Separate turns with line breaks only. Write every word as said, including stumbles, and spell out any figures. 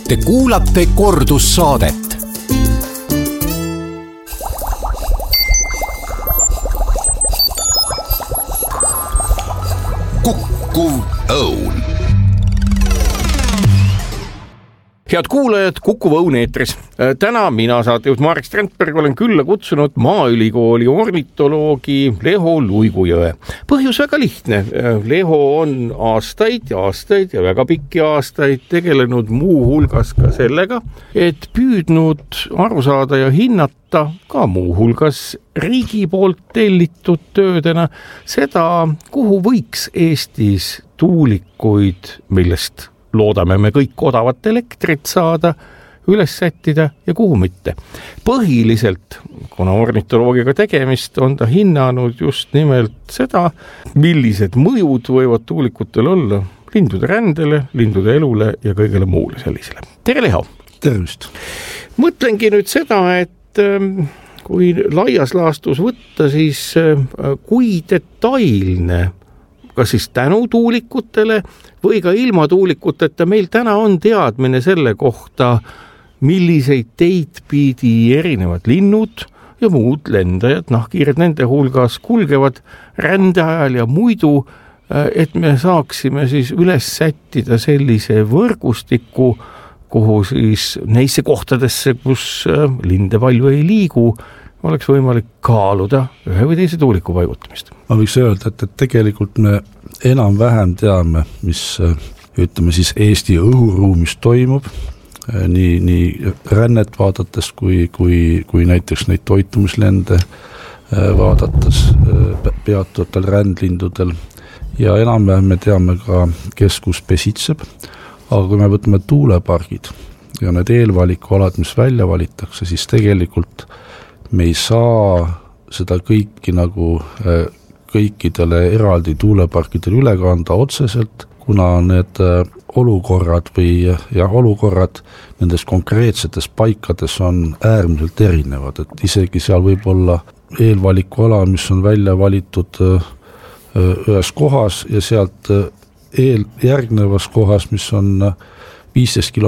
Te kuulate kordussaadet. Kukkuv õun. Head kuulajad, Kukkuv õun eetris. Täna mina saatejuht Marek Strandberg olen külla kutsunud Maaülikooli ornitoloogi Leho Luigujõe. Põhjus väga lihtne. Leho on aastaid ja aastaid ja väga pikki aastaid tegelenud muu hulgas ka sellega, et püüdnud aru saada ja hinnata ka muu hulgas riigi poolt tellitud töödena seda, kuhu võiks Eestis tuulikuid, millest loodame me kõik odavat elektrit saada, üles sättida ja kuhu mitte. Põhiliselt, kuna ornitoloogiga tegemist, on ta hinnanud just nimelt seda, millised mõjud võivad tuulikutel olla lindude rändele, lindude elule ja kõigele muule sellisele. Tere, Leho!
Tervist!
Mõtlengi nüüd seda, et kui laias laastus võtta, siis kui detailne kas siis tänu tuulikutele või ka ilma tuulikuteta meil täna on teadmine selle kohta, milliseid teid pidi erinevad linnud ja muud lendajad, nahkhiired nende hulgas kulgevad rände ajal ja muidu, et me saaksime siis üles sättida sellise võrgustiku, kuhu siis neisse kohtadesse, kus linde palju ei liigu, oleks võimalik kaaluda ühe või teise tuuliku paigutamist.
Ma võiks öelda, et, et tegelikult me enam-vähem teame, mis ütleme siis Eesti õhuruumis toimub, nii, nii rännet vaadates kui, kui, kui näiteks neid toitumislende vaadates peatuvatel rändlindudel ja enam-vähem me teame ka, kes kus pesitseb, aga kui me võtame tuulepargid ja need eelvalikualad, mis välja valitakse, siis tegelikult me ei saa seda kõiki nagu kõikidele eraldi tuuleparkidele üle kanda otseselt, kuna need olukorrad või ja olukorrad nendes konkreetsetes paikades on äärmiselt erinevad, et isegi seal võib olla eelvalikuala, mis on välja valitud ühes kohas ja sealt eel järgnevas kohas, mis on viisteist